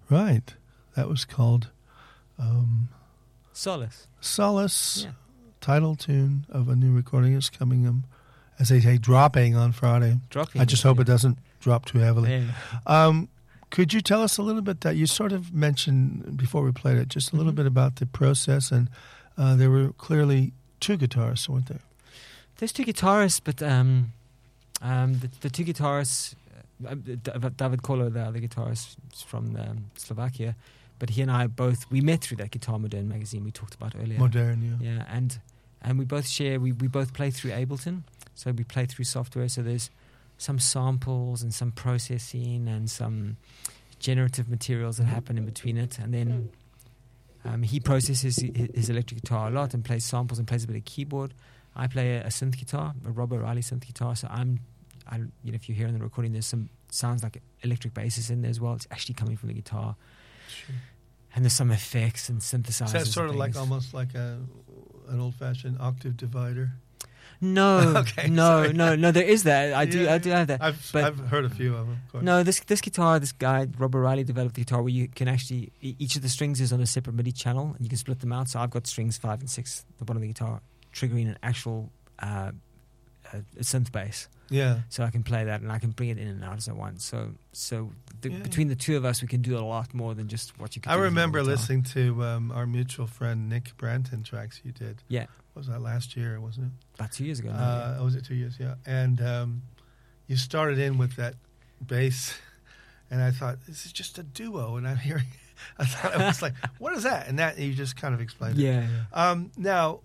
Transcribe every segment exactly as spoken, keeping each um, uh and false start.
Right. That was called um, Solace. Solace, Yeah. title tune of a new recording is coming, um, as they say, dropping on Friday. Dropping. I just hope yeah. it doesn't drop too heavily. Yeah. Um, could you tell us a little bit that you sort of mentioned before we played it, just a little Mhm. bit about the process, and uh, there were clearly two guitarists, weren't there? There's two guitarists, but um, um, the, the two guitarists, uh, David Kolo, the other guitarist is from um, Slovakia, but he and I both, we met through that Guitar Modern magazine we talked about earlier. Modern, yeah. Yeah, and and we both share, we, we both play through Ableton, so we play through software, so there's some samples and some processing and some generative materials that happen in between it, and then um, he processes his, his electric guitar a lot and plays samples and plays a bit of keyboard. I play a, a synth guitar, a Rob O'Reilly synth guitar, so I'm, I, you know, if you hear in the recording, there's some sounds like electric basses in there as well. It's actually coming from the guitar. Sure. And there's some effects and synthesizers. So that's sort and of like things. almost like a an old-fashioned octave divider. No, Okay, no, sorry. no, no. There is that. I do, Yeah, I do have that. I've But- I've heard a few of them. Of course. No, this this guitar, this guy Rob O'Reilly developed the guitar where you can actually e- each of the strings is on a separate MIDI channel and you can split them out. So I've got strings five and six, the bottom of the guitar, triggering an actual uh, a, a synth bass. Yeah. So I can play that and I can bring it in and out as I want. So so the, Yeah. between the two of us, we can do a lot more than just what you can. I do with your remember guitar. listening to um, our mutual friend Nick Branton tracks you did. Yeah, What was that last year, wasn't it? about two years ago. now, Uh, oh, was it two years? Yeah. And um, you started in with that bass, and I thought, this is just a duo. And I'm hearing, I thought, I was like, what is that? And that, you just kind of explained it. yeah, yeah. Um, now,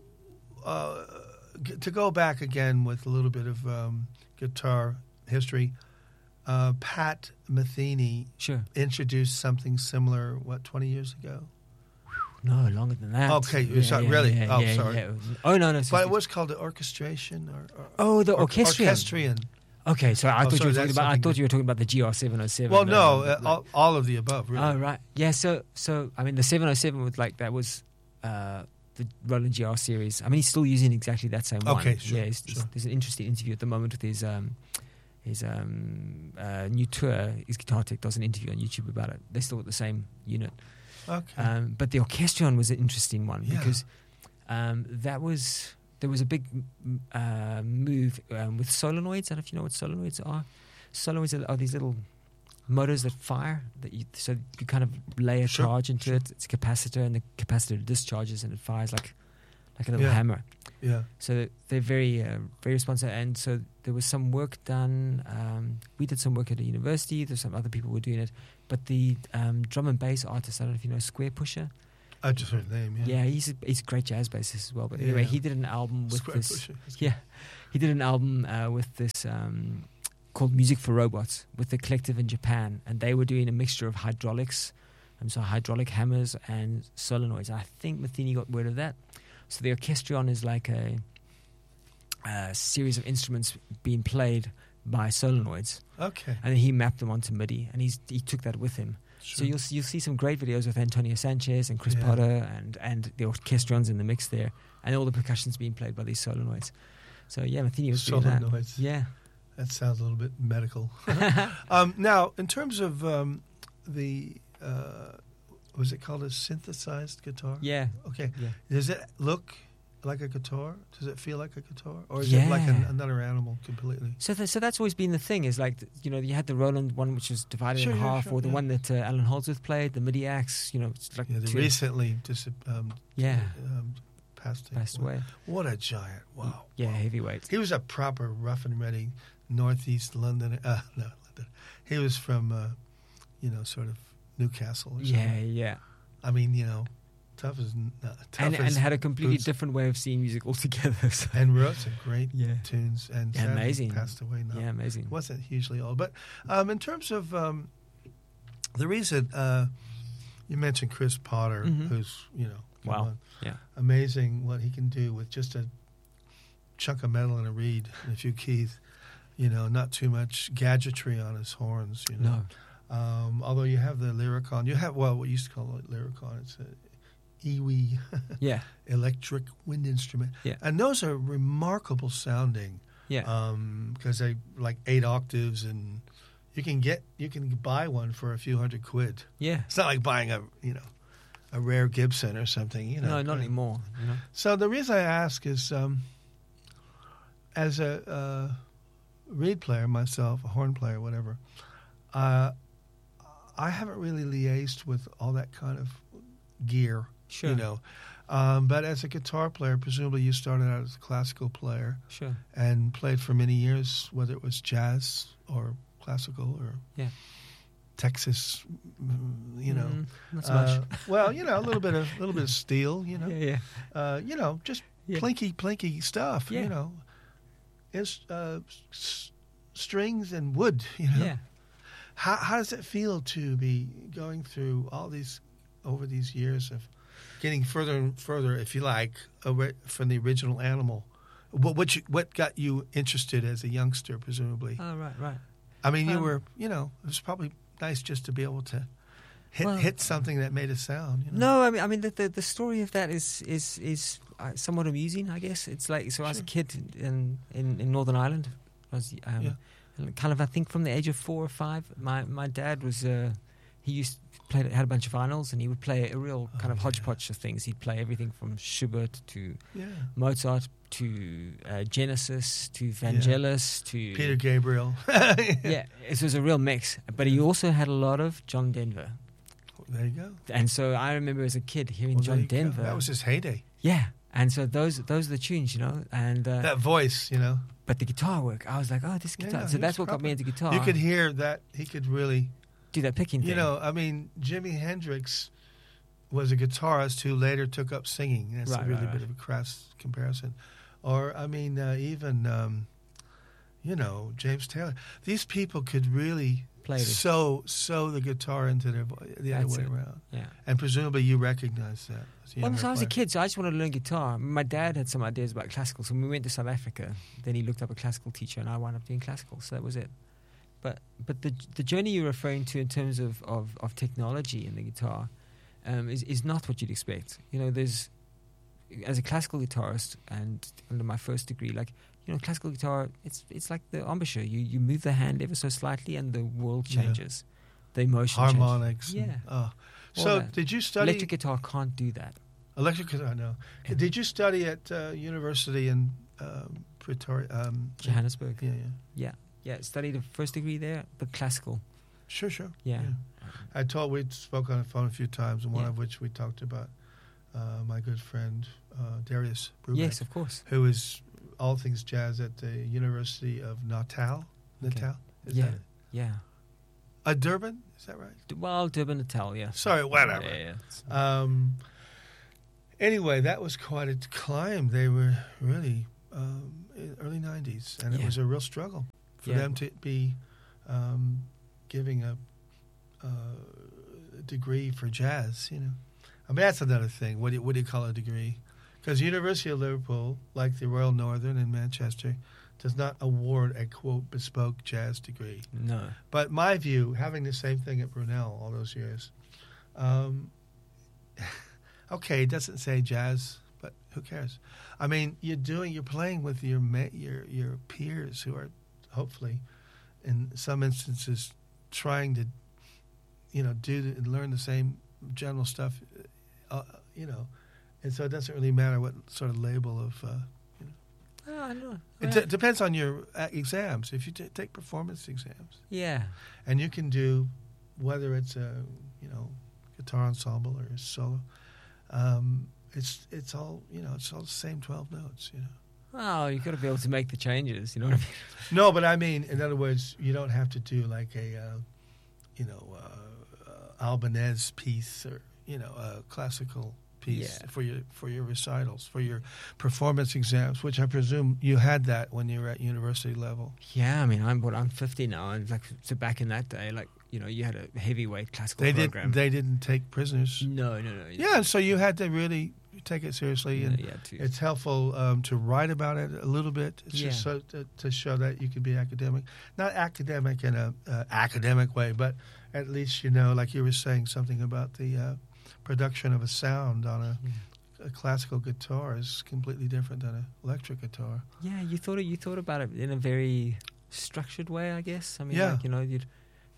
uh, g- to go back again with a little bit of um, guitar history, uh, Pat Metheny Sure. introduced something similar, what, twenty years ago? No, longer than that. Okay, you saw- really? Oh, sorry. Oh no, no. But so- it was called the orchestration? Or, or, Oh, the or- orchestrion. Orchestrion. Okay, so I Oh, thought sorry, you were that's talking about. I something thought you were talking about the G R seven oh seven. Well, no, um, uh, like- all, all of the above, really. Oh right, yeah. So, so I mean, the seven oh seven was like that was uh, the Roland G R series. I mean, he's still using exactly that same one. Okay, sure, Yeah, he's, sure. there's an interesting interview at the moment with his um, his um, uh, new tour. His Guitar Tech does an interview on YouTube about it. They're still at the same unit. Okay. Um, but the Orchestrion was an interesting one Yeah. because um, that was there was a big m- uh, move um, with solenoids. I don't know if you know what solenoids are. Solenoids are, are these little motors that fire. That you, so you kind of lay a Sure, charge into sure. it. It's a capacitor, and the capacitor discharges, and it fires like like a little Yeah. hammer. yeah. So they're very uh, very responsive. And so there was some work done. Um, we did some work at a university. There's some other people were doing it. But the um, drum and bass artist, I don't know if you know Square Pusher. I just heard the name, yeah. Yeah, he's a, he's a great jazz bassist as well. But anyway, Yeah. he did an album with Square this. Pusher. That's Yeah, he did an album uh, with this um, called Music for Robots with the collective in Japan, and they were doing a mixture of hydraulics, um, so hydraulic hammers and solenoids. I think Metheny got word of that. So the Orchestrion is like a, a series of instruments being played by solenoids, Okay. and then he mapped them onto MIDI, and he's he took that with him. Sure. So you'll see, you'll see some great videos with Antonio Sanchez and Chris Yeah. Potter and and the orchestrons in the mix there, and all the percussion's being played by these solenoids. So yeah, Metheny was doing that. Solenoids. Yeah. That sounds a little bit medical. um, now, in terms of um, the, uh, was it called a synthesized guitar? Yeah. Okay. Yeah. Does it look like a guitar? Does it feel like a guitar? Or is it like an, Yeah. another animal completely? So th- so that's always been the thing is like, th- you know, you had the Roland one which was divided Sure, in yeah, half, sure, or the yeah. one that uh, Alan Holdsworth played, the MIDI axe, you know, it's like Yeah, they two- recently dis- um, yeah, um, passed, passed away. What a giant. Wow. Yeah, wow. heavyweight. He was a proper rough and ready northeast London. Uh, no, London. He was from, uh, you know, sort of Newcastle or something. Yeah, yeah. I mean, you know, tough as n- uh, tough And, as and had a completely boots. different way of seeing music altogether. So. and wrote some great Yeah. tunes. And Yeah, sadly amazing. passed away now. Yeah, amazing. Wasn't hugely old, but um, in terms of um, the reason uh, you mentioned Chris Potter, Mhm. who's you know, come Wow. on, Yeah. amazing what he can do with just a chunk of metal and a reed and a few keys. You know, not too much gadgetry on his horns. You know, No. um, although you have the Lyricon, you have well, what you used to call it Lyricon. It's a E W I Yeah. electric wind instrument, Yeah. and those are remarkable sounding. Yeah. because they like eight octaves and you can get you can buy one for a few hundred quid. Yeah. It's not like buying a you know a rare Gibson or something. You know, No, not anymore. You know? So the reason I ask is, um, as a uh, reed player myself, a horn player, whatever, uh, I haven't really liaised with all that kind of gear. Sure. You know, um, but as a guitar player, presumably you started out as a classical player Sure. and played for many years, whether it was jazz or classical or Yeah. Texas, mm, you know. Mm, not so Uh, much. well, you know, a little bit of a little bit of steel, you know. Yeah, yeah. Uh, you know, just Yeah. plinky, plinky stuff. Yeah. You know, it's uh, s- strings and wood. You know, Yeah. how how does it feel to be going through all these over these years of getting further and further, if you like, away from the original Animal? What what you, what got you interested as a youngster, presumably? Oh, right, right. I mean, you um, were, you know, it was probably nice just to be able to hit Well, hit something that made a sound. You know? No, I mean, I mean, the the, the story of that is is is uh, somewhat amusing, I guess. It's like so. I was a Sure. kid in, in, in Northern Ireland. I was um, Yeah. kind of, I think, from the age of four or five. My my dad was uh, he used to play had a bunch of vinyls, and he would play a real kind Oh, of yeah. hodgepodge of things. He'd play everything from Schubert to Yeah. Mozart to uh, Genesis to Vangelis to Peter Gabriel. Yeah, it was a real mix. But he also had a lot of John Denver. There you go. And so I remember as a kid hearing Well, there John you go. Denver. That was his heyday. Yeah, and so those those are the tunes, you know. And uh, That voice, you know. but the guitar work, I was like, oh, this Yeah, guitar. no, so he that's was what got me proper. into guitar. You could hear that he could really, do that picking you thing. know, I mean, Jimi Hendrix was a guitarist who later took up singing. That's Right, a really right, bit right. of a crass comparison. Or, I mean, uh, even, um, you know, James Taylor. These people could really Played it. sew, sew the guitar into their voice, the other That's way it. around. Yeah. And presumably you recognize that. As a Well, younger so I was a player. kid, so I just wanted to learn guitar. My dad had some ideas about classical, so when we went to South Africa, then he looked up a classical teacher, and I wound up doing classical. So that was it. But but the the journey you're referring to in terms of, of, of technology in the guitar um, is is not what you'd expect. You know, there's as a classical guitarist and under my first degree, like you know, classical guitar, it's it's like the embouchure. You you move the hand ever so slightly, and the world Yeah. changes. The emotion changes. Harmonics. and- Yeah. oh. All So that. did you study Electric guitar can't do that. electric guitar? No. Yeah. Did you study at uh, university in um, Pretoria? Um, Johannesburg. Yeah, yeah. Yeah, studied a first degree there, but classical. Sure, sure. Yeah. I told we spoke on the phone a few times, and one Yeah. of which we talked about uh, my good friend uh, Darius Brubeck, Yes, of course. who is all things jazz at the University of Natal. Okay. Natal, is Yeah. that it? Yeah. Uh, Durban, is that right? D- Well, Durban, Natal, yeah. Sorry, whatever. Yeah, yeah. Um, anyway, that was quite a climb. They were really um, in early nineties, and it Yeah. was a real struggle for Yeah. them to be um, giving a, a degree for jazz. You know, I mean that's another thing. What do you, what do you call a degree? Because University of Liverpool, like the Royal Northern in Manchester, does not award a quote bespoke jazz degree. No. But my view, having the same thing at Brunel all those years, um, okay, it doesn't say jazz, but who cares? I mean, you're doing, you're playing with your ma- your your peers who are hopefully, in some instances, trying to, you know, do the, and learn the same general stuff, uh, you know, and so it doesn't really matter what sort of label of. Uh, Oh, I know. it d- depends on your uh, exams. If you t- take performance exams. Yeah. And you can do, whether it's a you know guitar ensemble or a solo, um, it's it's all you know it's all the same twelve notes. You know. Well, you've got to be able to make the changes, you know what I mean? No, but I mean, in other words, you don't have to do like a, uh, you know, uh, uh, Albanese piece or you know a classical piece Yeah. for your for your recitals, for your performance exams, which I presume you had that when you were at university level. Yeah, I mean, I'm what I'm fifty now, and like so back in that day, like you know, you had a heavyweight classical They program. did. They didn't take prisoners. no, no, no. Yeah, so you had to really take it seriously, yeah, and yeah, too. it's helpful um, to write about it a little bit. It's just Yeah. so to, to show that you can be academic, not academic in a uh, academic way, but at least you know, like you were saying, something about the uh, production of a sound on a, Yeah. a classical guitar is completely different than an electric guitar. Yeah, you thought it, you thought about it in a very structured way, I guess. I mean, Yeah. like, you know, you'd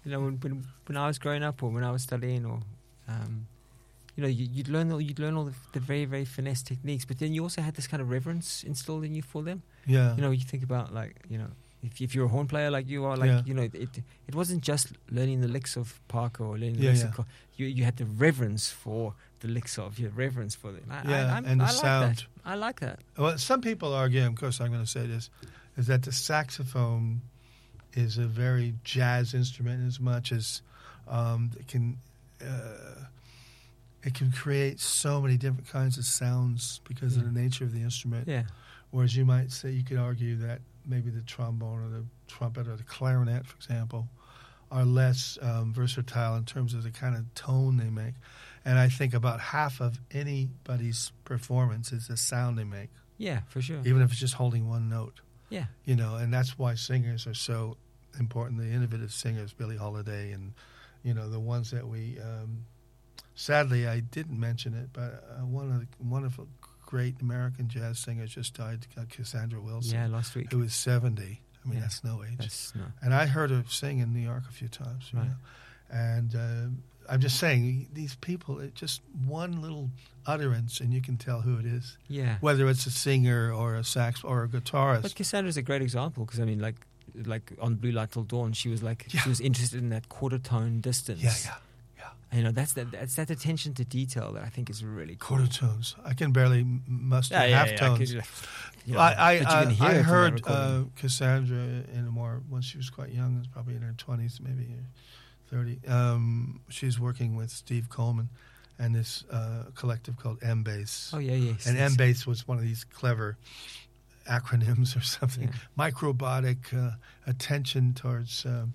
you know, when, when when I was growing up or when I was studying, or um, you know, you, you'd learn all you'd learn all the, the very very finesse techniques, but then you also had this kind of reverence instilled in you for them. Yeah. You know, you think about like you know. If, if you're a horn player like you are, like Yeah. you know, it it wasn't just learning the licks of Parker or learning the Yeah, licks yeah. of Col- you you had the reverence for the licks of your reverence for them. I, Yeah, I, I'm, and the I like sound. That. I like that. Well, some people argue, of course I'm going to say this, is that the saxophone is a very jazz instrument as much as um, it can uh, it can create so many different kinds of sounds because Yeah. of the nature of the instrument. Yeah, Whereas you might say, you could argue that maybe the trombone or the trumpet or the clarinet, for example, are less um, versatile in terms of the kind of tone they make. And I think about half of anybody's performance is the sound they make, yeah, for sure. even if it's just holding one note. Yeah, You know, and that's why singers are so important. The innovative singers, Billie Holiday, and you know the ones that we. Um, sadly, I didn't mention it, but uh, one of the wonderful, great American jazz singers just died, uh, Cassandra Wilson, yeah. Last week. who was seventy. I mean, Yeah. that's no age. That's no. And I heard her sing in New York a few times. You Right. know? And uh, I'm just saying, these people, it just one little utterance, and you can tell who it is. Yeah. Whether it's a singer or a sax or a guitarist. But Cassandra's a great example because I mean, like, like on Blue Light Till Dawn, she was like Yeah. she was interested in that quarter tone distance. Yeah, yeah. And, you know, that's that that's that attention to detail that I think is really cool. Quarter tones. I can barely m- muster Yeah, yeah, half yeah, I tones. could, you know, I, I, but you can I, hear I it in that heard recording. uh, Cassandra in a more, when she was quite young, was probably in her twenties, maybe thirty. Um, she's working with Steve Coleman and this uh, collective called M-Bass. Oh yeah, yes. and yes. M-Bass was one of these clever acronyms or something. Yeah. Microbotic uh, attention towards um,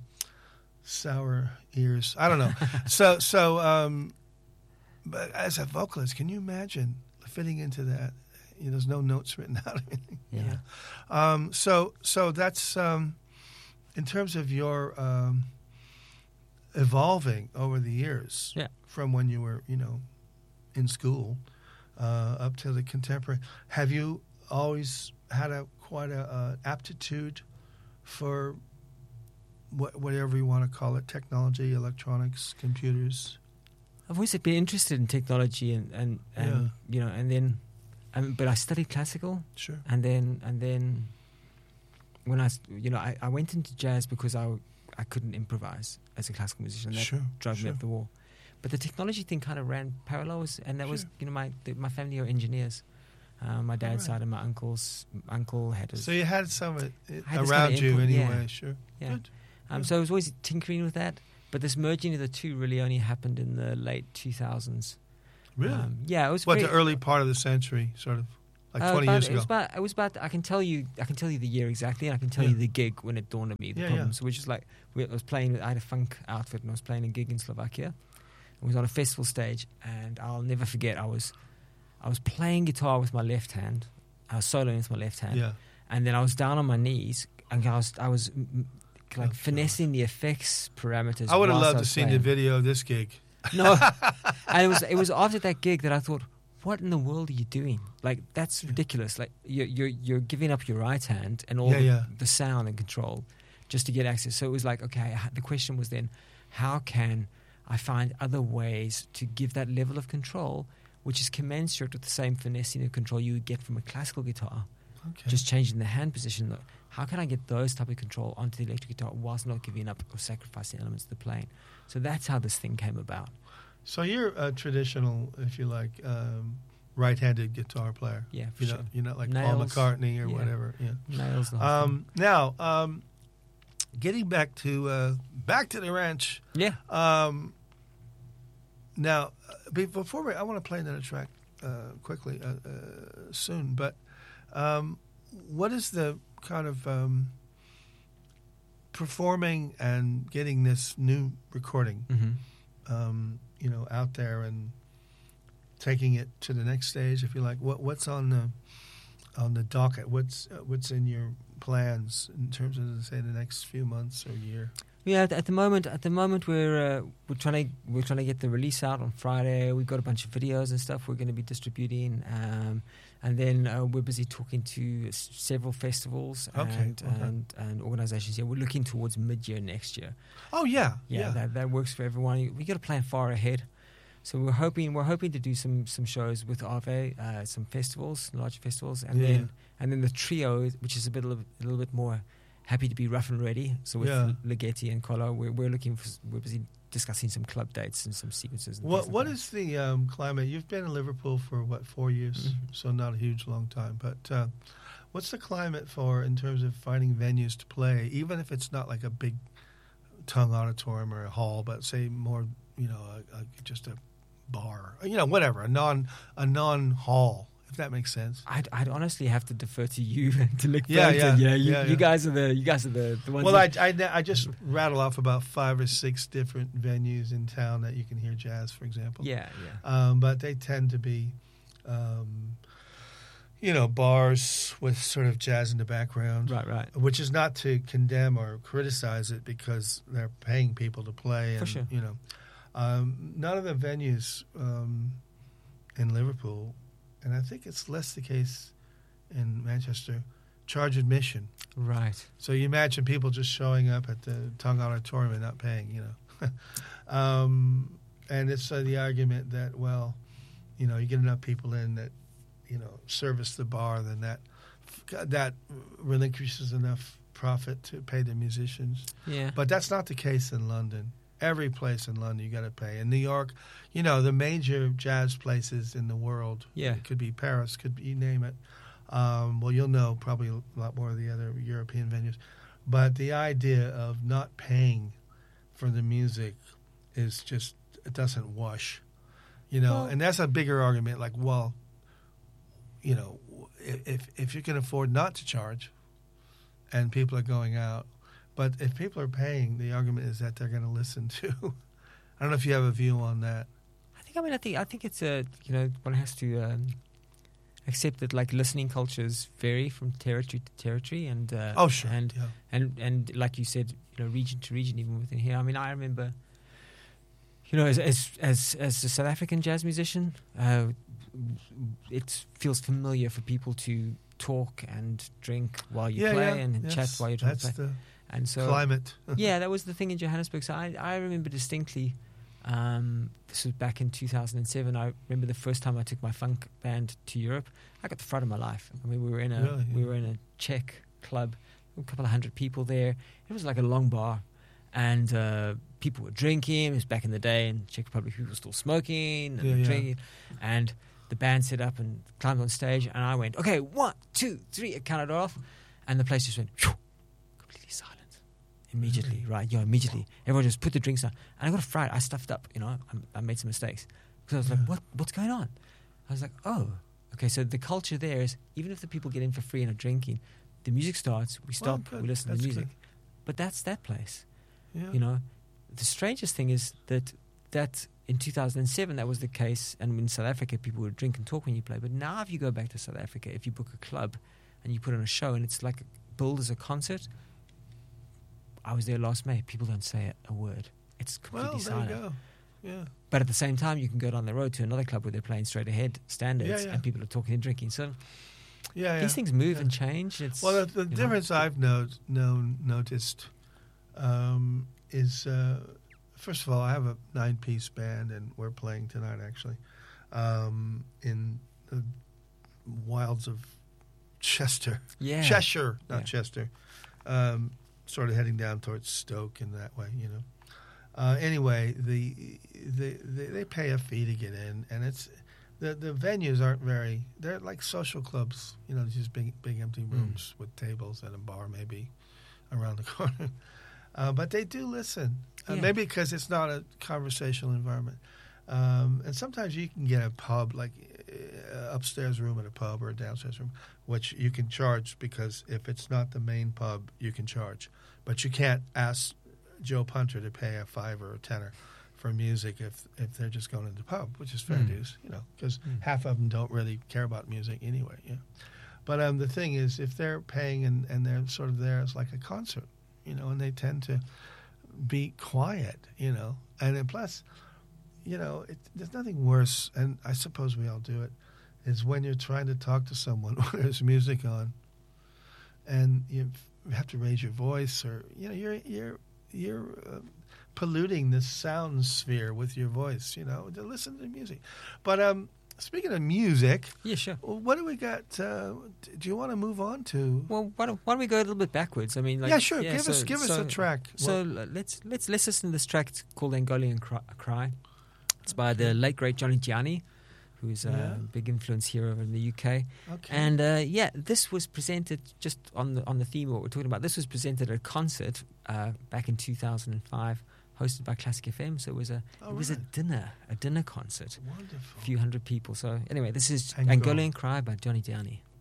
sour ears. I don't know. so, so, um, but as a vocalist, can you imagine fitting into that? You know, there's no notes written out. Or anything, you Yeah. know? Um, so, so that's um, in terms of your um, evolving over the years. Yeah. From when you were, you know, in school uh, up to the contemporary. Have you always had a quite a uh, aptitude for what, whatever you want to call it, technology, electronics, computers? I've always been interested in technology and and, and Yeah. you know, and then, um, but I studied classical, Sure. and then and then when I, s- you know, I, I went into jazz because I I couldn't improvise as a classical musician. That Sure. drove sure. me up the wall. But the technology thing kind of ran parallels, and that was, Sure. you know, my the, my family are engineers. Uh, my dad's Alright. side and my uncle's uncle had a So you had some of it I had this around kind of you input, anyway. yeah. Sure. yeah. Good. Um, Yeah. so I was always tinkering with that. But this merging of the two really only happened in the late two thousands. Really? Um, yeah, it was what great. the early part of the century, sort of like Uh, twenty about- years It ago. was about. It was about. I can tell you. I can tell you the year exactly, and I can tell Yeah. you the gig when it dawned on me. The Yeah, problem. yeah. So which is like, we, I was playing. I had a funk outfit, and I was playing a gig in Slovakia. I was on a festival stage, and I'll never forget. I was, I was playing guitar with my left hand. I was soloing with my left hand, Yeah. and then I was down on my knees, and I was, I was mm, mm, like Oh, finessing the effects parameters. I would have whilst loved to was see the playing. video of this gig. No, and it was it was after that gig that I thought, what in the world are you doing? Like that's Yeah. ridiculous. Like you're you're you're giving up your right hand and all Yeah, the, yeah. the sound and control just to get access. So it was like, okay, the question was then, how can I find other ways to give that level of control, which is commensurate with the same finessing of control you would get from a classical guitar, Okay. just changing the hand position. How can I get those type of control onto the electric guitar whilst not giving up or sacrificing elements of the playing? So that's how this thing came about. So you're a traditional, if you like, um, right-handed guitar player. Yeah, for You're sure. not, you're not like Nails, Paul McCartney or yeah. whatever. Yeah. Nails the whole Um, now, um, getting back to uh, back to the ranch. thing. Yeah. Um, now, uh, be- before we, I want to play another track uh, quickly uh, uh, soon. But um, what is the kind of um, performing and getting this new recording, Mm-hmm. um, you know, out there and taking it to the next stage, if you like? What what's on the on the docket? What's uh, what's in your plans in terms of, say, the next few months or year? Yeah, at, at the moment, at the moment we're uh, we're trying to we're trying to get the release out on Friday. We've got a bunch of videos and stuff we're going to be distributing, um, and then uh, we're busy talking to s- several festivals Okay, and, okay. and and organisations. Yeah, we're looking towards mid-year next year. Oh yeah, Yeah, yeah. That, that works for everyone. We got to plan far ahead. So we're hoping we're hoping to do some some shows with Ave, uh, some festivals, large festivals, and Yeah. then and then the trio, which is a bit a little, a little bit more happy to be rough and ready. So with Yeah. Ligeti and Colo, we're we're looking for we're busy discussing some club dates and some sequences. And What things like what that. is the um, climate? You've been in Liverpool for what four years, Mhm. so not a huge long time. But uh, what's the climate for in terms of finding venues to play, even if it's not like a big tongue auditorium or a hall, but say more, you know, a, a, just a bar, you know, whatever, a non a non hall, if that makes sense. I'd, I'd honestly have to defer to you to look Yeah, back. yeah, You know, you, yeah, you yeah. guys are the you guys are the, the ones. Well, that, I, I, I just rattle off about five or six different venues in town that you can hear jazz, for example. yeah, yeah. Um, but they tend to be, um, you know, bars with sort of jazz in the background. Right, right. Which is not to condemn or criticize it because they're paying people to play. And, For sure. You know, um, none of the venues um, in Liverpool, and I think it's less the case in Manchester, charge admission. Right. So you imagine people just showing up at the Tongue Auditorium and not paying, you know. um, and it's uh, the argument that, well, you know, you get enough people in that, you know, service the bar, then that that relinquishes enough profit to pay the musicians. Yeah. But that's not the case in London. Every place in London you got to pay. In New York, you know, the major jazz places in the world. Yeah. It could be Paris, could be, you name it. Um, well, you'll know probably a lot more of the other European venues. But the idea of not paying for the music is just, it doesn't wash. You know, Well- and that's a bigger argument. Like, well, you know, if if you can afford not to charge and people are going out, but if people are paying, the argument is that they're going to listen to. I don't know if you have a view on that. I think I mean I think I think it's a you know one has to um, accept that like listening cultures vary from territory to territory and uh, Oh, sure. and yeah. and and like you said, you know, region to region, even within here. I mean, I remember, you know, as as as, as a South African jazz musician, uh, it feels familiar for people to talk and drink while you yeah, play yeah. and Yes, chat while you're trying to That's play. the And so, climate. yeah, that was the thing in Johannesburg. So I I remember distinctly. Um, this was back in two thousand seven. I remember the first time I took my funk band to Europe. I got the fright of my life. I mean, we were in a Really? we were in a Czech club, a couple of hundred people there. It was like a long bar, and uh, people were drinking. It was back in the day in Czech Republic. People were still smoking and Yeah, yeah. drinking, and the band set up and climbed on stage. And I went, okay, one, two, three. I counted off, and the place just went phew, completely silent. Immediately, right? Yeah, immediately. Everyone just put the drinks down. And I got a fright. I stuffed up, you know. I, I made some mistakes. Because I was Yeah. like, what? What's going on? I was like, oh. Okay, so the culture there is, even if the people get in for free and are drinking, the music starts, we stop, good. we listen That's to the music. good. But that's that place, Yeah. you know. The strangest thing is that that in two thousand seven, that was the case. And in South Africa, people would drink and talk when you play. But now if you go back to South Africa, if you book a club and you put on a show and it's like billed as a concert, I was there last May. People don't say a word. It's completely Well, there silent. you go. Yeah. But at the same time, you can go down the road to another club where they're playing straight ahead standards, Yeah, yeah. and people are talking and drinking. So Yeah, yeah. these things move yeah. and change. It's Well, the, the you know. difference I've no, known, noticed um, is, uh, first of all, I have a nine-piece band, and we're playing tonight, actually, um, in the wilds of Chester. Yeah. Cheshire, not Yeah. Chester. Um, sort of heading down towards Stoke in that way, you know. Uh, anyway, the, the, the they pay a fee to get in, and it's the the venues aren't very. They're like social clubs, you know, just big big empty rooms with tables and a bar maybe around the corner. Uh, but they do listen, uh, Yeah. maybe because it's not a conversational environment. Um, and sometimes you can get a pub, like uh, upstairs room at a pub or a downstairs room, which you can charge because if it's not the main pub, you can charge. But you can't ask Joe Punter to pay a five or a tenner for music if if they're just going to the pub, which is fair Mm. dues, you know, because Mm. half of them don't really care about music anyway. Yeah. But um, the thing is, if they're paying and, and they're sort of there, it's like a concert, you know, and they tend to be quiet, you know. And then plus, you know, it, there's nothing worse, and I suppose we all do it, is when you're trying to talk to someone when there's music on, and you have to raise your voice, or you know, you're you're you're uh, polluting this sound sphere with your voice, you know, to listen to music. But um, speaking of music, Yeah, sure. what do we got? Uh, do you want to move on to? Well, why don't, why don't we go a little bit backwards? I mean, like, yeah, sure. yeah, give so, us give us so, a track. So Well, uh, let's let's let's listen to this track. It's called Angolan Cry. Cry. It's by the late great Johnny Gianni, who's a Yeah. big influence here over in the U K. okay. And uh, yeah, this was presented just on the on the theme of what we're talking about. This was presented at a concert uh, back in two thousand five, hosted by Classic F M. So it was a Oh, it was a right. dinner a dinner concert, Wonderful. a few hundred people. So anyway, this is Angola. Angolan Cry by Johnny Gianni.